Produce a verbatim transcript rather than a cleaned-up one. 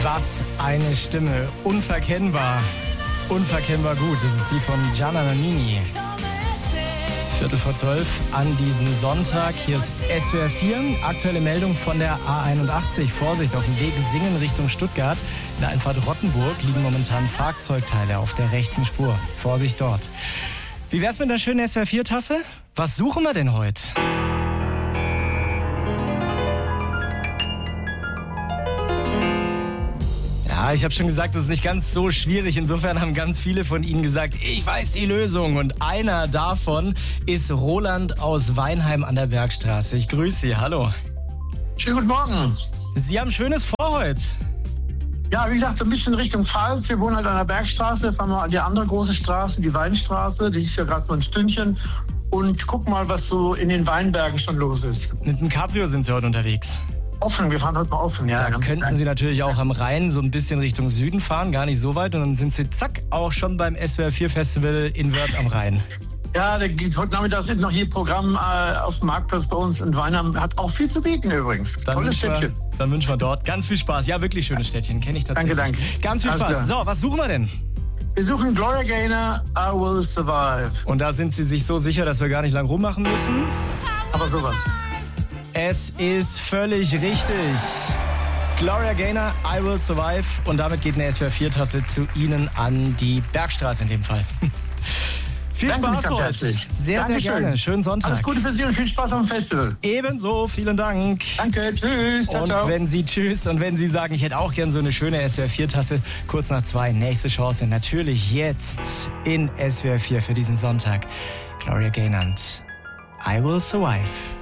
Was eine Stimme. Unverkennbar. Unverkennbar gut. Das ist die von Gianna Nannini. Viertel vor zwölf an diesem Sonntag. Hier ist S W R vier. Aktuelle Meldung von der A einundachtzig. Vorsicht, auf dem Weg Singen Richtung Stuttgart. In der Einfahrt Rottenburg liegen momentan Fahrzeugteile auf der rechten Spur. Vorsicht dort. Wie wär's mit einer schönen S W R vier Tasse? Was suchen wir denn heute? Ja, ich habe schon gesagt, das ist nicht ganz so schwierig. Insofern haben ganz viele von Ihnen gesagt, ich weiß die Lösung. Und einer davon ist Roland aus Weinheim an der Bergstraße. Ich grüße Sie, hallo. Schönen guten Morgen. Sie haben Schönes vor heute. Ja, wie gesagt, so ein bisschen Richtung Pfalz. Wir wohnen halt an der Bergstraße. Jetzt haben wir die andere große Straße, die Weinstraße. Die ist ja gerade so ein Stündchen. Und guck mal, was so in den Weinbergen schon los ist. Mit einem Cabrio sind Sie heute unterwegs. Offen, wir fahren heute mal offen. Ja, da könnten klein. Sie natürlich auch am Rhein so ein bisschen Richtung Süden fahren, gar nicht so weit. Und dann sind Sie zack auch schon beim S W R vier Festival in Wörth am Rhein. Ja, da geht heute Nachmittag sind noch hier Programm äh, auf dem Marktplatz bei uns in Weinheim. Hat auch viel zu bieten übrigens. Dann Tolles Städtchen. Wir, dann wünschen wir dort ganz viel Spaß. Ja, wirklich schönes Städtchen, kenne ich tatsächlich. Danke, danke. Ganz viel Spaß. Also, so, was suchen wir denn? Wir suchen Gloria Gaynor, I Will Survive. Und da sind Sie sich so sicher, dass wir gar nicht lang rummachen müssen? Aber sowas. Es ist völlig richtig. Gloria Gaynor, I Will Survive. Und damit geht eine S W R vier Tasse zu Ihnen an die Bergstraße in dem Fall. Viel Danke Spaß heute. Sehr, Dankeschön. sehr gerne. Schönen Sonntag. Alles Gute für Sie und viel Spaß am Festival. Ebenso, vielen Dank. Danke, tschüss. Ciao, und ciao. wenn Sie tschüss und wenn Sie sagen, ich hätte auch gern so eine schöne S W R vier Tasse, kurz nach zwei, nächste Chance. Natürlich jetzt in S W R vier für diesen Sonntag. Gloria Gaynor, I Will Survive.